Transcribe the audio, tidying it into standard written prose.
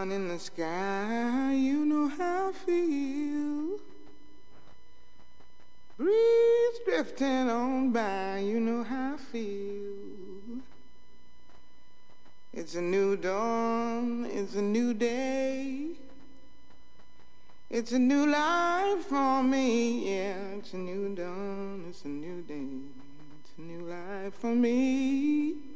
sun in the sky, you know how I feel. Breeze drifting on by, you know how I feel. It's a new dawn, it's a new day. It's a new life for me, yeah. It's a new dawn, it's a new day. It's a new life for me.